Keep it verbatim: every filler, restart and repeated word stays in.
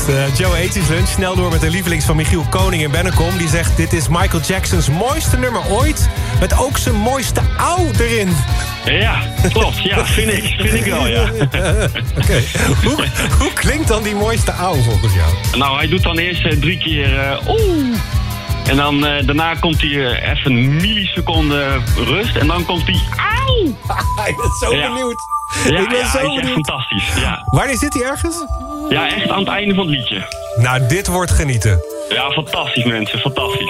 zegt uh, Joe Ethies Lunch. Snel door met de lievelings van Michiel Koning in Bennekom. Die zegt, dit is Michael Jacksons mooiste nummer ooit. Met ook zijn mooiste auw erin. Ja, klopt. Ja, vind ik, vind ik wel, ja. Oké. Okay. Hoe, hoe klinkt dan die mooiste auw volgens jou? Nou, hij doet dan eerst uh, drie keer uh, oeh. En dan uh, daarna komt hij uh, even een milliseconde rust. En dan komt hij auw. Ik ben zo ja. benieuwd. Ja, ik ben ja zo hij is benieuwd. echt fantastisch. Ja. Wanneer zit hij ergens? Ja, echt aan het einde van het liedje. Nou, dit wordt genieten. Ja, fantastisch mensen, fantastisch.